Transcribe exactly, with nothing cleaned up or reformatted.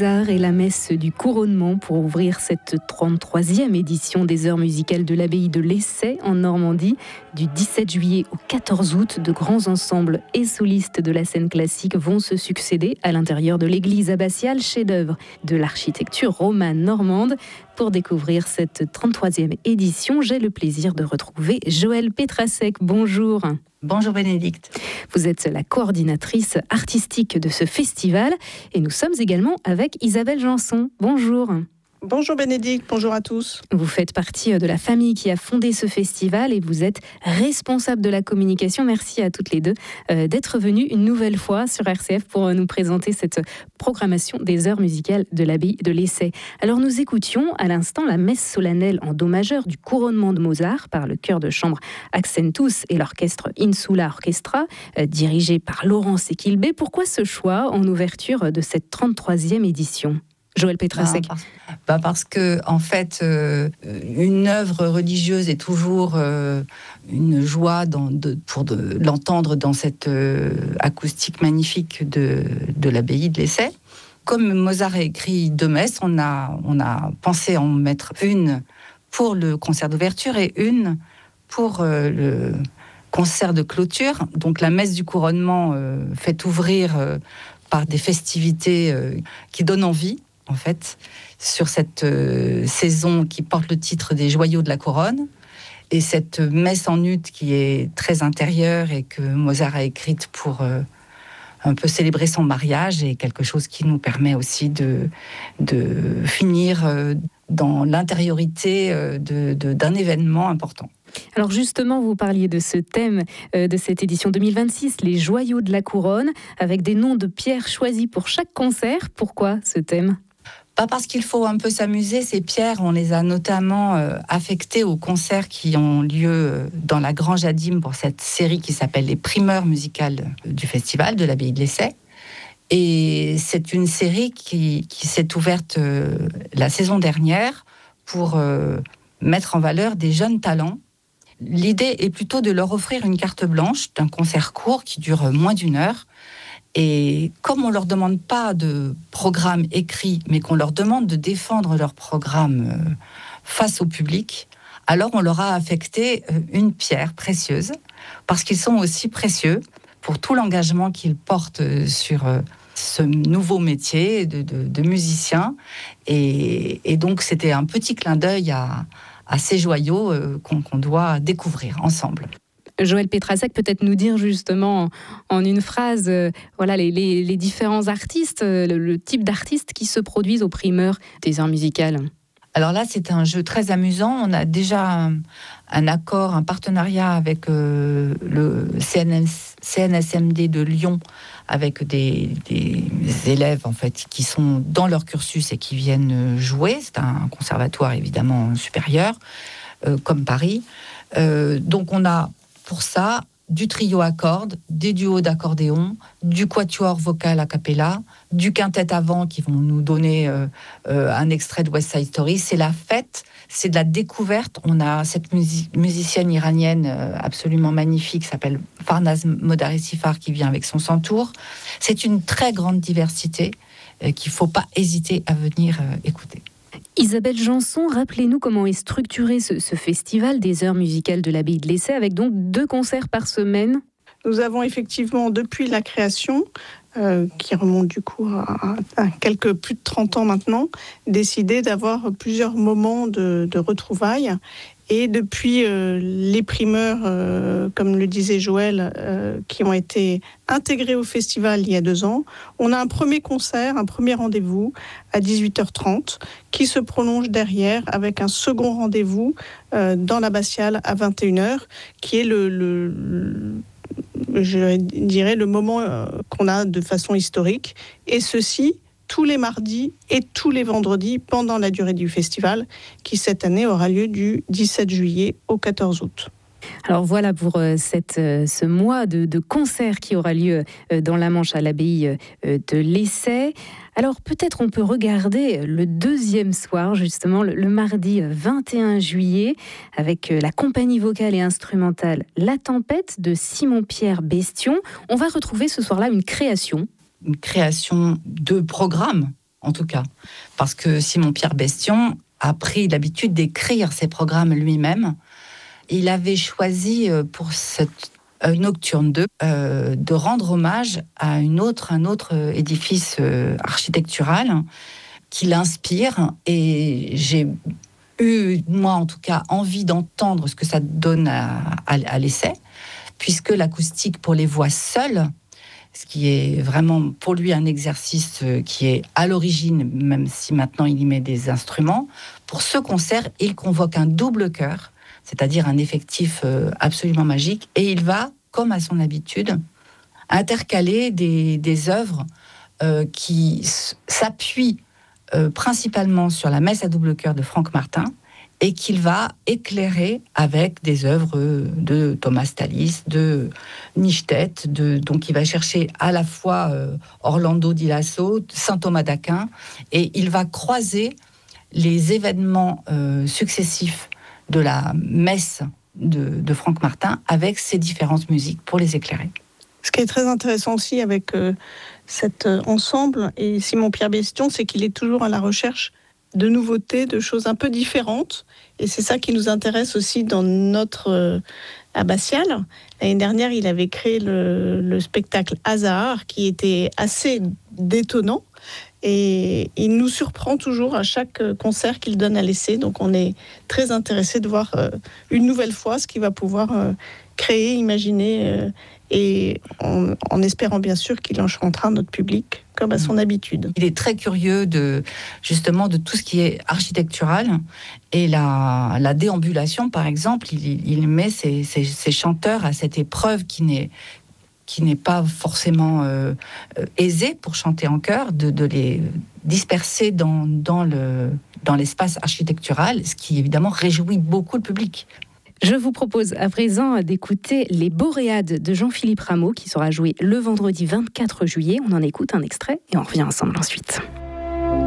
Mozart et la messe du couronnement pour ouvrir cette trente-troisième édition des Heures musicales de l'abbaye de Lessay en Normandie. Du dix-sept juillet au quatorze août, de grands ensembles et solistes de la scène classique vont se succéder à l'intérieur de l'église abbatiale, chef-d'œuvre de l'architecture romane normande. Pour découvrir cette trente-troisième édition, j'ai le plaisir de retrouver Joëlle Petrasek. Bonjour. Bonjour Bénédicte. Vous êtes la coordinatrice artistique de ce festival et nous sommes également avec Isabelle Janson. Bonjour. Bonjour Bénédicte, bonjour à tous. Vous faites partie de la famille qui a fondé ce festival et vous êtes responsable de la communication. Merci à toutes les deux euh, d'être venues une nouvelle fois sur R C F pour nous présenter cette programmation des Heures musicales de l'abbaye de Lessay. Alors nous écoutions à l'instant la messe solennelle en do majeur du couronnement de Mozart par le chœur de chambre Accentus et l'orchestre Insula Orchestra, euh, dirigé par Laurence Equilbé. Pourquoi ce choix en ouverture de cette trente-troisième édition ? Joëlle Petrasek. Bah, parce, bah parce que en fait, euh, une œuvre religieuse est toujours euh, une joie dans, de, pour de, l'entendre dans cette euh, acoustique magnifique de, de l'abbaye de Lessay. Comme Mozart a écrit deux messes, on a, on a pensé en mettre une pour le concert d'ouverture et une pour euh, le concert de clôture. Donc la messe du couronnement euh, fait ouvrir euh, par des festivités euh, qui donnent envie. En fait, sur cette euh, saison qui porte le titre des Joyaux de la Couronne, et cette messe en ut qui est très intérieure et que Mozart a écrite pour euh, un peu célébrer son mariage, et quelque chose qui nous permet aussi de, de finir euh, dans l'intériorité euh, de, de, d'un événement important. Alors justement, vous parliez de ce thème euh, de cette édition deux mille vingt-six, les Joyaux de la Couronne, avec des noms de pierres choisis pour chaque concert. Pourquoi ce thème ? Pas parce qu'il faut un peu s'amuser, ces pierres, on les a notamment euh, affectées aux concerts qui ont lieu euh, dans la Grange Adim pour cette série qui s'appelle les primeurs musicales du festival de l'abbaye de Lessay. Et c'est une série qui, qui s'est ouverte euh, la saison dernière pour euh, mettre en valeur des jeunes talents. L'idée est plutôt de leur offrir une carte blanche d'un concert court qui dure moins d'une heure. Et comme on ne leur demande pas de programme écrit, mais qu'on leur demande de défendre leur programme face au public, alors on leur a affecté une pierre précieuse, parce qu'ils sont aussi précieux pour tout l'engagement qu'ils portent sur ce nouveau métier de, de, de musicien. Et, et donc c'était un petit clin d'œil à, à ces joyaux qu'on, qu'on doit découvrir ensemble. Joëlle Petrasek, peut-être nous dire justement en, en une phrase euh, voilà, les, les, les différents artistes, euh, le, le type d'artistes qui se produisent aux primeurs des Heures musicales. Alors là, c'est un jeu très amusant. On a déjà un, un accord, un partenariat avec euh, le C N S, C N S M D de Lyon, avec des, des élèves en fait qui sont dans leur cursus et qui viennent jouer. C'est un conservatoire évidemment supérieur, euh, comme Paris. Euh, donc on a pour ça, du trio à cordes, des duos d'accordéon, du quatuor vocal a cappella, du quintet à vent qui vont nous donner euh, euh, un extrait de West Side Story. C'est la fête, c'est de la découverte. On a cette musi- musicienne iranienne euh, absolument magnifique qui s'appelle Farnaz Modarissifar qui vient avec son santour. C'est une très grande diversité euh, qu'il ne faut pas hésiter à venir euh, écouter. Isabelle Janson, rappelez-nous comment est structuré ce, ce festival des Heures musicales de l'abbaye de Lessay, avec donc deux concerts par semaine. Nous avons effectivement, depuis la création, euh, qui remonte du coup à, à quelques plus de trente ans maintenant, décidé d'avoir plusieurs moments de, de retrouvailles. Et depuis euh, les primeurs, euh, comme le disait Joëlle, euh, qui ont été intégrés au festival il y a deux ans, on a un premier concert, un premier rendez-vous à dix-huit heures trente qui se prolonge derrière avec un second rendez-vous euh, dans l'abbatiale à vingt et une heures, qui est le, le, le je dirais le moment euh, qu'on a de façon historique. Et ceci tous les mardis et tous les vendredis pendant la durée du festival, qui cette année aura lieu du dix-sept juillet au quatorze août. Alors voilà pour euh, cette, euh, ce mois de, de concerts qui aura lieu euh, dans la Manche à l'abbaye euh, de Lessay. Alors peut-être on peut regarder le deuxième soir, justement le, le mardi vingt et un juillet, avec euh, la compagnie vocale et instrumentale La Tempête de Simon-Pierre Bestion. On va retrouver ce soir-là une création. Une création de programme, en tout cas. Parce que Simon-Pierre Bestion a pris l'habitude d'écrire ses programmes lui-même. Il avait choisi pour cette euh, Nocturne deux euh, de rendre hommage à une autre, un autre édifice euh, architectural qui l'inspire. Et j'ai eu, moi en tout cas, envie d'entendre ce que ça donne à, à, à l'essai, puisque l'acoustique pour les voix seules, ce qui est vraiment pour lui un exercice qui est à l'origine, même si maintenant il y met des instruments, pour ce concert, il convoque un double chœur, c'est-à-dire un effectif absolument magique, et il va, comme à son habitude, intercaler des, des œuvres euh, qui s'appuient euh, principalement sur la messe à double chœur de Franck Martin, et qu'il va éclairer avec des œuvres de Thomas Tallis, de Nichtlet. De, donc il va chercher à la fois euh, Orlando di Lasso, saint Thomas d'Aquin, et il va croiser les événements euh, successifs de la messe de, de Franck Martin avec ces différentes musiques pour les éclairer. Ce qui est très intéressant aussi avec euh, cet euh, ensemble et Simon-Pierre Bestion, c'est qu'il est toujours à la recherche de nouveautés, de choses un peu différentes. Et c'est ça qui nous intéresse aussi dans notre euh, abbatiale. L'année dernière, il avait créé le, le spectacle Hasard, qui était assez détonnant. Et il nous surprend toujours à chaque concert qu'il donne à l'essai. Donc on est très intéressé de voir euh, une nouvelle fois ce qu'il va pouvoir euh, créer, imaginer, euh, et en, en espérant bien sûr qu'il enchantera notre public comme à son habitude. Il est très curieux de, justement, de tout ce qui est architectural, et la, la déambulation, par exemple, il, il met ses, ses, ses chanteurs à cette épreuve qui n'est, qui n'est pas forcément euh, aisée pour chanter en chœur, de, de les disperser dans, dans, le, dans l'espace architectural, ce qui évidemment réjouit beaucoup le public. Je vous propose à présent d'écouter Les Boréades de Jean-Philippe Rameau, qui sera joué le vendredi vingt-quatre juillet. On en écoute un extrait et on revient ensemble ensuite.